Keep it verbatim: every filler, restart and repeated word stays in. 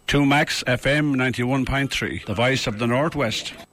two Max F M ninety-one point three, the voice of the Northwest.